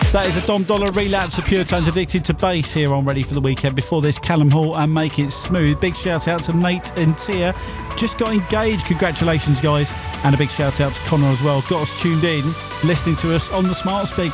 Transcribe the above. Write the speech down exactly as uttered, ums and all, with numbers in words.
That is a Dom Dollar relapse of Pure Tones Addicted to Bass here on Ready for the Weekend. Before this, Callum Hall and Make It Smooth. Big shout out to Nate and Tia. Just got engaged. Congratulations, guys. And a big shout out to Connor as well. Got us tuned in, listening to us on the smart speaker.